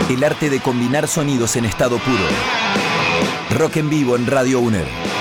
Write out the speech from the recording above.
El arte de combinar sonidos en estado puro. Rock en vivo en Radio UNER.